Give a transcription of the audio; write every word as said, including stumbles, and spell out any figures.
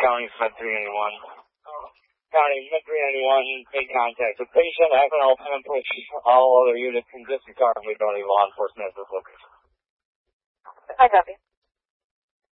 County, Med three ninety-one. County, Med three ninety-one, make contact with patient, have an open and push all other units in disregard. We don't need law enforcement at this location. I copy.